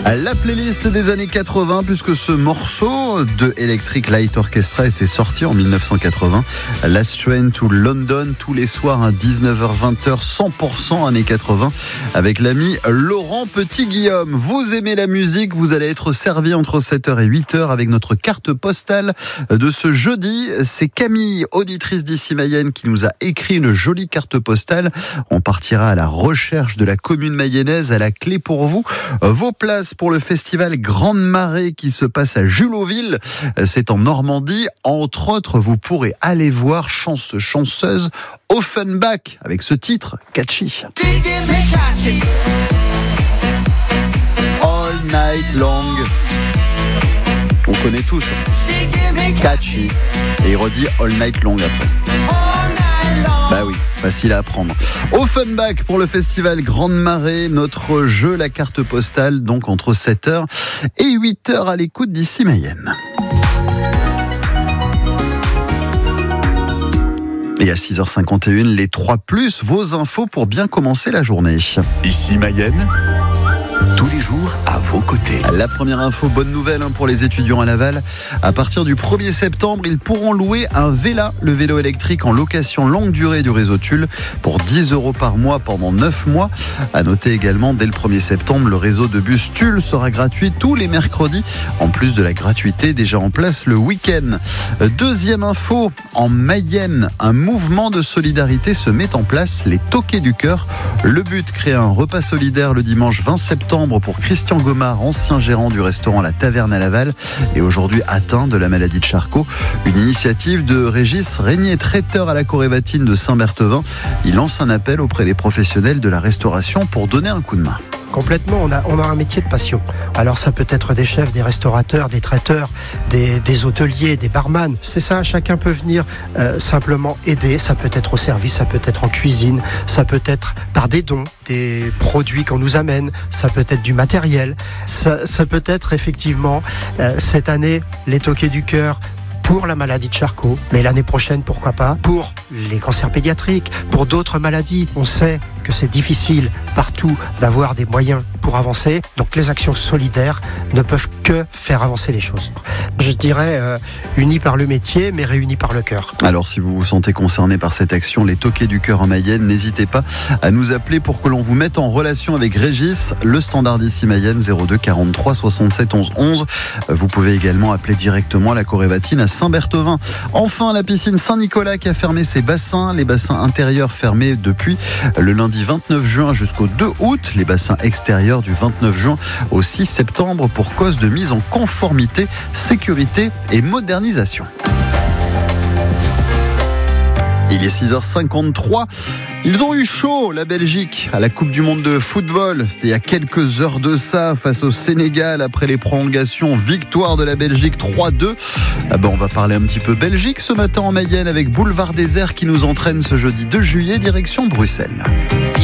La playlist des années 80, puisque ce morceau de Electric Light Orchestra s'est sorti en 1980. Last Train to London, tous les soirs à 19h-20h, 100% années 80, avec l'ami Laurent Petit-Guillaume. Vous aimez la musique, vous allez être servi entre 7h et 8h avec notre carte postale de ce jeudi. C'est Camille, auditrice d'Ici Mayenne, qui nous a écrit une jolie carte postale. On partira à la recherche de la commune mayonnaise. À la clé pour vous, vos places pour le festival Grande Marée qui se passe à Juloville. C'est en Normandie. Entre autres, vous pourrez aller voir chanceuse Offenbach avec ce titre catchy. All Night Long. On connaît tous. Catchy. Et il redit All Night Long après. Bah oui, facile à apprendre. Offenbach pour le festival Grande Marée, notre jeu, la carte postale, donc entre 7h et 8h à l'écoute d'Ici Mayenne. Et à 6h51, les 3+, vos infos pour bien commencer la journée. Ici Mayenne, tous les jours à vos côtés. La première info, bonne nouvelle pour les étudiants à Laval. À partir du 1er septembre, ils pourront louer un Vela, le vélo électrique en location longue durée du réseau Tulle, pour 10 € par mois pendant 9 mois. À noter également, dès le 1er septembre, le réseau de bus Tulle sera gratuit tous les mercredis, en plus de la gratuité déjà en place le week-end. Deuxième info, en Mayenne, un mouvement de solidarité se met en place, les Toqués du Cœur. Le but, créer un repas solidaire le dimanche 20 septembre pour Christian Gomard, ancien gérant du restaurant La Taverne à Laval et aujourd'hui atteint de la maladie de Charcot. Une initiative de Régis Régnier, traiteur à la Corévatine de Saint-Berthevin. Il lance un appel auprès des professionnels de la restauration pour donner un coup de main. Complètement, on a un métier de passion. Alors ça peut être des chefs, des restaurateurs, des traiteurs, des hôteliers, des barman. C'est ça, chacun peut venir simplement aider. Ça peut être au service, ça peut être en cuisine, ça peut être par des dons, des produits qu'on nous amène, ça peut être du matériel. Ça peut être effectivement, cette année, les Toqués du Cœur, pour la maladie de Charcot, mais l'année prochaine, pourquoi pas, pour les cancers pédiatriques, pour d'autres maladies. On sait que c'est difficile partout d'avoir des moyens pour avancer, donc les actions solidaires ne peuvent que faire avancer les choses. Je dirais unis par le métier, mais réunis par le cœur. Alors si vous vous sentez concerné par cette action, les Toqués du Cœur en Mayenne, n'hésitez pas à nous appeler pour que l'on vous mette en relation avec Régis, le standard d'Ici Mayenne 02 43 67 11 11. Vous pouvez également appeler directement la Corévatine à Saint-Berthevin. Enfin, la piscine Saint-Nicolas qui a fermé ses bassins, les bassins intérieurs fermés depuis le lundi 29 juin jusqu'au 2 août, les bassins extérieurs du 29 juin au 6 septembre pour cause de mise en conformité, sécurité et modernisation. Il est 6h53. Ils ont eu chaud, la Belgique, à la Coupe du Monde de football. C'était il y a quelques heures de ça, face au Sénégal, après les prolongations. Victoire de la Belgique 3-2. On va parler un petit peu Belgique ce matin en Mayenne avec Boulevard Désert qui nous entraîne ce jeudi 2 juillet, direction Bruxelles.